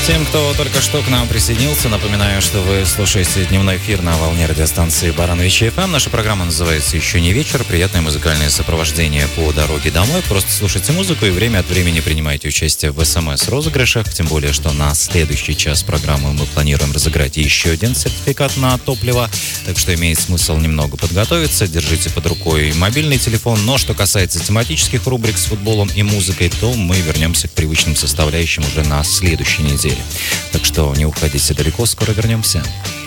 Тем, кто только что к нам присоединился, напоминаю, что вы слушаете дневной эфир на волне радиостанции Барановичи ФМ. Наша программа называется «Еще не вечер». Приятное музыкальное сопровождение по дороге домой. Просто слушайте музыку и время от времени принимайте участие в СМС-розыгрышах. Тем более, что на следующий час программы мы планируем разыграть еще один сертификат на топливо. Так что имеет смысл немного подготовиться. Держите под рукой мобильный телефон. Но что касается тематических рубрик с футболом и музыкой, то мы вернемся к привычным составляющим уже на следующей неделе. Так что не уходите далеко, скоро вернемся.